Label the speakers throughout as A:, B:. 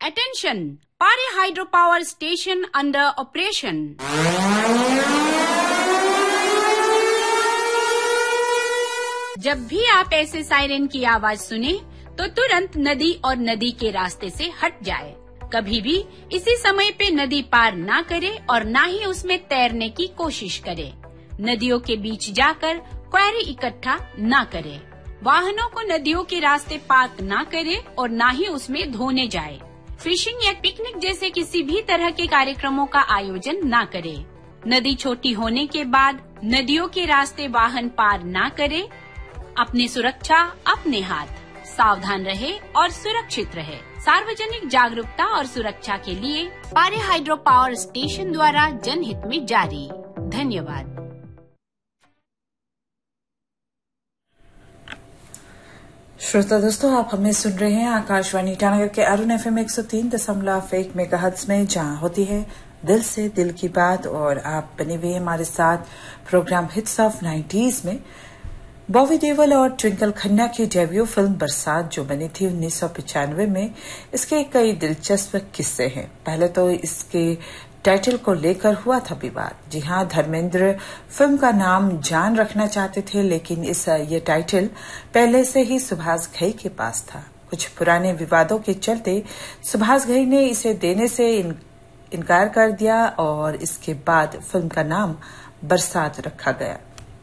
A: Attention! Pare hydropower station under operation. जब भी आप ऐसे सायरन की आवाज सुने तो तुरंत नदी और नदी के रास्ते से हट जाए। कभी भी इसी समय पे नदी पार ना करे और ना ही उसमें तैरने की कोशिश करे। नदियों के बीच जाकर क्वेरी इकट्ठा ना करे। वाहनों को नदियों के रास्ते पार्क ना करे और ना ही उसमें धोने जाए। फिशिंग या पिकनिक जैसे किसी भी तरह के कार्यक्रमों का आयोजन ना करे। नदी छोटी होने के बाद नदियों के रास्ते वाहन पार ना करे। अपनी सुरक्षा अपने हाथ। सावधान रहे और सुरक्षित रहे। सार्वजनिक जागरूकता और सुरक्षा के लिए पारे हाइड्रो पावर स्टेशन द्वारा जनहित में जारी। धन्यवाद।
B: श्रोता दोस्तों, आप हमें सुन रहे हैं आकाशवाणी ईटानगर के अरुण FM 103.1 मेगाहर्ट्ज में, जहां होती है दिल से दिल की बात। और आप बने हुए हमारे साथ प्रोग्राम हिट्स ऑफ 90s में। बॉबी देओल और ट्विंकल खन्ना की डेब्यू फिल्म बरसात जो बनी थी 1995 में, इसके कई दिलचस्प किस्से हैं। पहले तो इसके टाइटल को लेकर हुआ था विवाद। जी हां, धर्मेंद्र फिल्म का नाम जान रखना चाहते थे, लेकिन ये टाइटल पहले से ही सुभाष घई के पास था। कुछ पुराने विवादों के चलते सुभाष घई ने इसे देने से इनकार कर दिया और इसके बाद फिल्म का नाम बरसात रखा गया।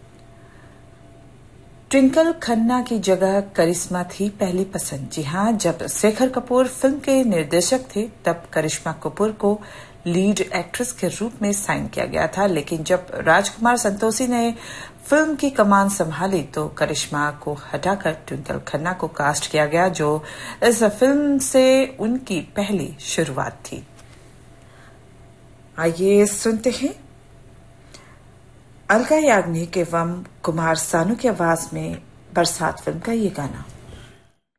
B: ट्विंकल खन्ना की जगह करिश्मा थी पहली पसंद। जी हां, जब शेखर कपूर फिल्म के निर्देशक थे तब करिश्मा कपूर को लीड एक्ट्रेस के रूप में साइन किया गया था, लेकिन जब राजकुमार संतोषी ने फिल्म की कमान संभाली तो करिश्मा को हटाकर ट्विंकल खन्ना को कास्ट किया गया, जो इस फिल्म से उनकी पहली शुरुआत थी। आइए सुनते हैं अलका याग्निक एवं कुमार सानू की आवाज में बरसात फिल्म का ये गाना।